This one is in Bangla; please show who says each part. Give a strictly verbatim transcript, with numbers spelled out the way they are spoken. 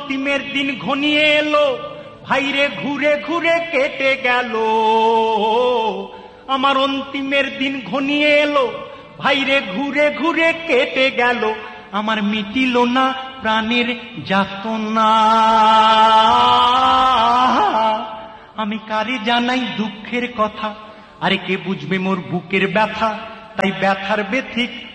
Speaker 1: অন্তিমের দিন ঘনিয়ে এলো, ভাইরে ঘুরে ঘুরে কেটে গেল। আমার অন্তিমের দিন ঘনিয়ে এলো, ভাইরে ঘুরে ঘুরে কেটে গেল। আমার মিটিল না প্রাণের যাতনা। আমি কারে জানাই দুঃখের কথা, আরে কে বুঝবে মোর বুকের ব্যথা। তাই ব্যথার ব্যথিক